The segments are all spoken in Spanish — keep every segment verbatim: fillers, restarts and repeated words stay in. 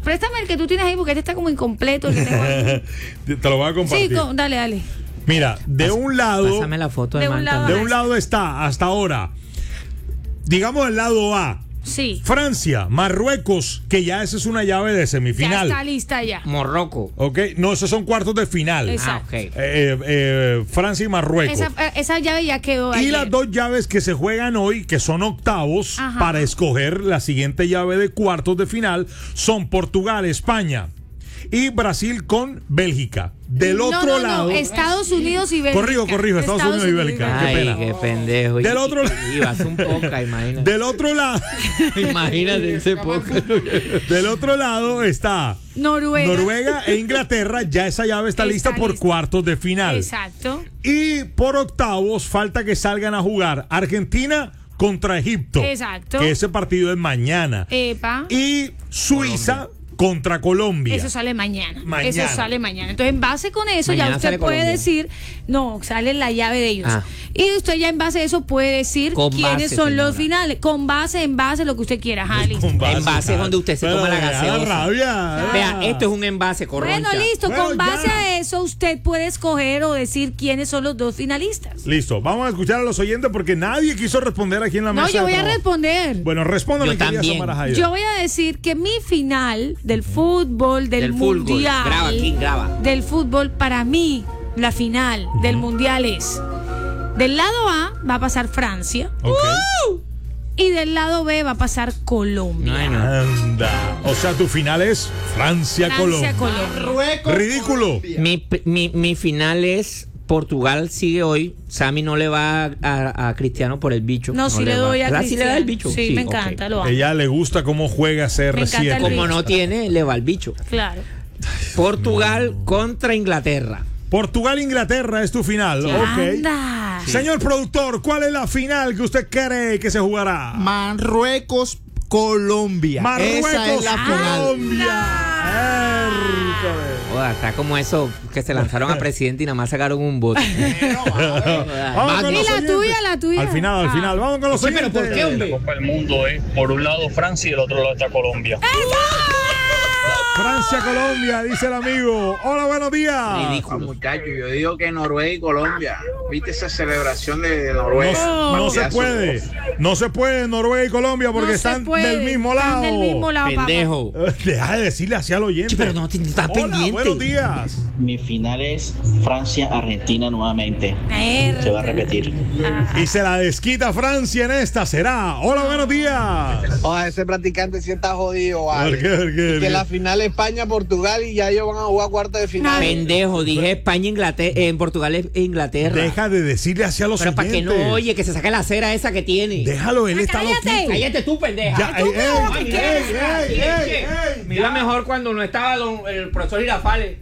Préstame el que tú tienes ahí porque este está como incompleto. El que tengo ahí. Te lo voy a compartir. Sí, con, dale, dale. Mira, de un lado. Pásame la foto de, De un man lado. también. De un lado está, hasta ahora, digamos el lado A, Sí. Francia, Marruecos, que ya esa es una llave de Ya semifinal. está lista ya. Morroco. ¿Ok? No, esos son cuartos de final. Exacto. Ah, ok. Eh, eh, Francia y Marruecos. Esa, esa llave ya quedó Y ayer. las dos llaves que se juegan hoy, que son octavos, Ajá. para escoger la siguiente llave de cuartos de final, son Portugal, España y Brasil con Bélgica. Del No, otro no, no, lado. Estados Unidos y Bélgica. Corrijo, corrijo, Estados Unidos y Bélgica. Qué Ay, pena. qué pendejo. Del Y- otro- y- Ibas un poco, imagínate. Del otro lado. Imagínate ese poco. Del otro lado está Noruega. Noruega e Inglaterra. Ya esa llave está, Está lista por lista. cuartos de final. Exacto. Y por octavos falta que salgan a jugar Argentina contra Egipto. Exacto. Que ese partido es mañana. Epa. Y Suiza contra Colombia. Eso sale mañana. Mañana. Eso sale mañana. Entonces, en base con eso, Mañana ya usted sale puede Colombia. decir, no, sale la llave de ellos. Ah. Y usted ya en base a eso puede decir Con quiénes base, son señora. los finales. Con base, en base, lo que usted quiera. Jali. Con En base es donde usted se Pero toma la deja gaseosa. rabia. Vea, esto es un envase, corroncha. Bueno, listo. Bueno, con base ya. a eso, usted puede escoger o decir quiénes son los dos finalistas. Listo, vamos a escuchar a los oyentes porque nadie quiso responder aquí en la No, mesa. yo de voy a trabajo. responder. Bueno, respóndale, Yo querida también. Samara Jaira. Yo voy a decir que mi final del fútbol, del, Del fútbol. mundial, Graba, King, graba. del fútbol, para mí, la final del mundial es: del lado A va a pasar Francia Ok. y del lado B va a pasar Colombia. No, no. Anda. O sea, tu final es Francia-Colombia. Francia, Colombia. Ridículo. Mi, mi, mi final es Portugal sigue hoy. Sammy no le va a, a, a Cristiano por el bicho. No, sí le va. doy a ¿Verdad? Sí le da el Cristiano. bicho. Sí, me ok. encanta, lo amo. Ella le gusta cómo juega C R Me encanta siete. el Como bicho. no tiene, le va el bicho. Claro. Portugal contra Inglaterra. Portugal-Inglaterra es tu final. Ok. Anda. Señor productor, ¿cuál es la final que usted cree que se jugará? Marruecos, Colombia. Marruecos, Esa es la final. Colombia. Hércules. Oda, está como eso que se lanzaron a presidente y nada más sacaron un voto. Vamos con Y los la oyentes. tuya, la tuya. Al final, al Ah. final. Vamos con los Sí, pero oyentes. ¿por qué, hombre? Copa del Mundo es por un lado Francia y el otro lado está Colombia. Francia, Colombia, dice el amigo. Hola, buenos días. Ridículo. Muchachos, yo digo que Noruega y Colombia. ¿Viste esa celebración de, de Noruega? No, no se Partidazo. puede. No se puede Noruega y Colombia porque No se están puede, del mismo están lado. del mismo lado, papá. Pendejo. Deja de decirle así al oyente. Sí, pero no, te- estás Hola, pendiente. buenos días. Mi final es Francia-Argentina nuevamente. Mierda. Se va a repetir. Y se la desquita Francia en esta. Será. Hola, buenos días. Ojalá ese practicante sí está jodido, vale. ¿Por qué? ¿Por qué? ¿Por Que qué? la final España-Portugal y ya ellos van a jugar cuartos de final. Pendejo, dije España, Inglaterra, en Portugal e Inglaterra. Deja de decirle así a los Pero para que oyentes. no oye, que se saque la cera esa que tiene. Déjalo, él está cállate. loquito. Cállate tú, pendeja. Ya, ey, ey, ey, ey, ey, ey. Mira mejor cuando no estaba don- el profesor Girafales.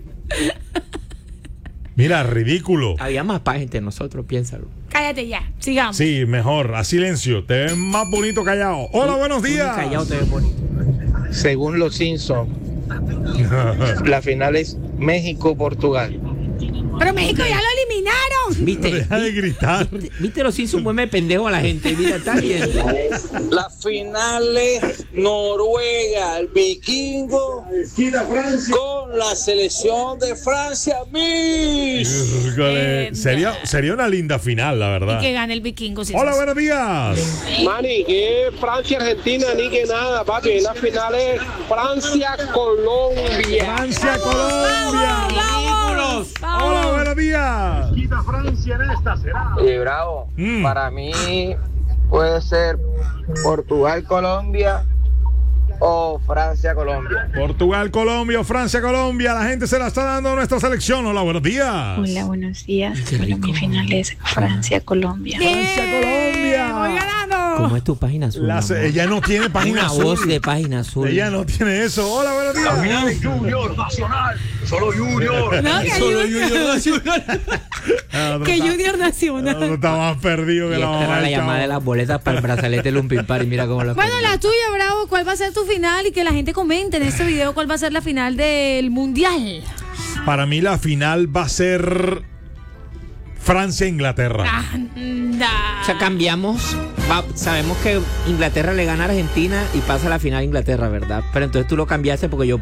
Mira, ridículo. Había más paz entre nosotros, piénsalo. Cállate ya, sigamos. Sí, mejor, a silencio. Te ves más bonito callado. Hola, buenos Tú ni días. Callado te ves bonito. Según los Simpsons, la final es México-Portugal. Pero México ya lo eliminaron. ¿Viste? Deja de gritar. ¿Viste los Simpsons? Mueve pendejo a la gente. Mira, está bien. La final es Noruega, el vikingo, con la selección de Francia, Miss. Híjole, sería, sería una linda final, la Y verdad. que gane el vikingo. si Hola, es así. buenos días. Mani, que Francia-Argentina ni que nada, papi. La final es Francia-Colombia. Francia, Colombia. ¡Vamos! Hola, buenos días. Oye, bravo. Mm. Para mí puede ser Portugal-Colombia o Francia-Colombia. Portugal, Colombia, Francia, Colombia. La gente se la está dando a nuestra selección. Hola, buenos días. Hola, buenos días. Qué Bueno, rico. mi final es Francia-Colombia. Francia, Colombia. Voy ganando. ¿Cómo es tu página azul? La- amor? ella no tiene página Una azul. voz de página azul. Ella no tiene eso. Hola, buenos días. Junior Nacional, solo Junior. No, que Solo Junior, Ah, no que está- Junior no, Nacional. no está más perdido que Y la esta mamá era la del llamada de chavo. las boletas para el brazalete Lumpin Par y mira cómo lo Bueno, la tuya, Bravo, ¿cuál va a ser tu final? Y que la gente comente en este video cuál va a ser la final del Mundial. Para mí la final va a ser Francia-Inglaterra. Anda. O sea, cambiamos. Va- sabemos que Inglaterra le gana a Argentina y pasa a la final Inglaterra, ¿verdad? Pero entonces tú lo cambiaste porque yo